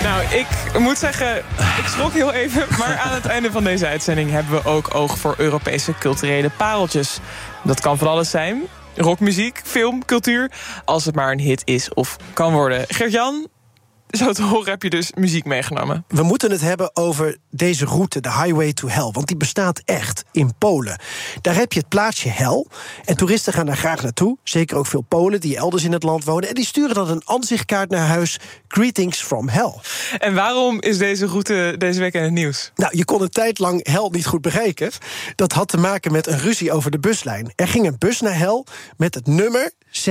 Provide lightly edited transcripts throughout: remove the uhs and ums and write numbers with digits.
Nou, ik moet zeggen, ik schrok heel even. Maar aan het einde van deze uitzending hebben we ook oog voor Europese culturele pareltjes. Dat kan van alles zijn. Rockmuziek, film, cultuur. Als het maar een hit is of kan worden. Gert-Jan, zo te horen heb je dus muziek meegenomen. We moeten het hebben over deze route, de Highway to Hell. Want die bestaat echt in Polen. Daar heb je het plaatsje Hell. En toeristen gaan daar graag naartoe. Zeker ook veel Polen die elders in het land wonen. En die sturen dan een ansichtkaart naar huis. Greetings from Hell. En waarom is deze route deze week in het nieuws? Nou, je kon een tijd lang Hell niet goed bereiken. Dat had te maken met een ruzie over de buslijn. Er ging een bus naar Hell met het nummer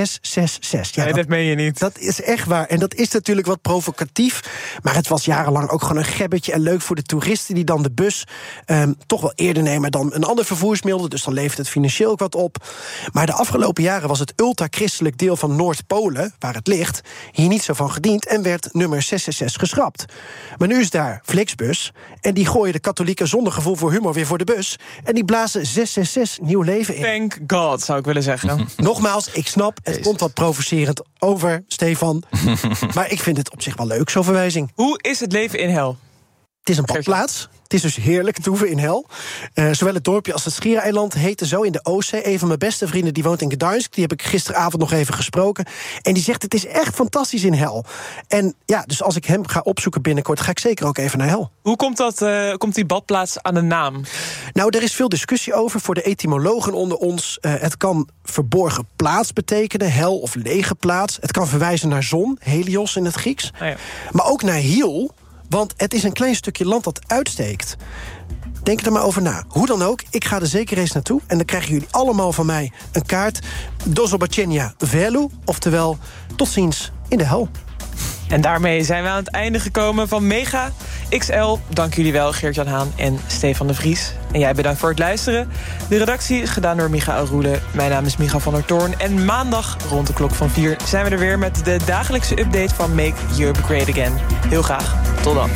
666. Ja, nee, dat meen je niet. Dat is echt waar. En dat is natuurlijk wat provocatief. Maar het was jarenlang ook gewoon een gebbetje en leuk voor de toeristen die dan de bus toch wel eerder nemen dan een ander vervoersmiddel. Dus dan levert het financieel ook wat op. Maar de afgelopen jaren was het ultra-christelijk deel van Noord-Polen, waar het ligt, hier niet zo van gediend en werd nummer 666 geschrapt. Maar nu is daar Flixbus en die gooien de katholieken zonder gevoel voor humor weer voor de bus. En die blazen 666 nieuw leven in. Thank God, zou ik willen zeggen. Nogmaals, ik snap, het komt wat provocerend over, Stefan. Maar ik vind het op zich wel leuk, zo'n verwijzing. Hoe is het leven in Hell? Het is een badplaats. Het is dus heerlijk toeven in Hell. Zowel het dorpje als het Schiereiland heten zo in de Oostzee. Een van mijn beste vrienden die woont in Gdańsk. Die heb ik gisteravond nog even gesproken. En die zegt, het is echt fantastisch in Hell. En ja, dus als ik hem ga opzoeken binnenkort, ga ik zeker ook even naar Hell. Hoe komt die badplaats aan de naam? Nou, er is veel discussie over voor de etymologen onder ons. Het kan verborgen plaats betekenen, Hell of lege plaats. Het kan verwijzen naar zon, Helios in het Grieks. Oh ja. Maar ook naar hiel, want het is een klein stukje land dat uitsteekt. Denk er maar over na. Hoe dan ook, ik ga er zeker eens naartoe. En dan krijgen jullie allemaal van mij een kaart. Do zobaczenia w Hellu, oftewel tot ziens in de hel. En daarmee zijn we aan het einde gekomen van Mega XL. Dank jullie wel, Geert-Jan Haan en Stefan de Vries. En jij bedankt voor het luisteren. De redactie is gedaan door Michael Roelen. Mijn naam is Micha van der Toorn. En maandag rond de klok van 4 zijn we er weer met de dagelijkse update van Make Europe Great Again. Heel graag. Tot dan.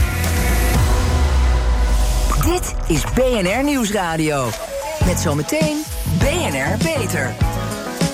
Dit is BNR Nieuwsradio. Met zometeen BNR Beter.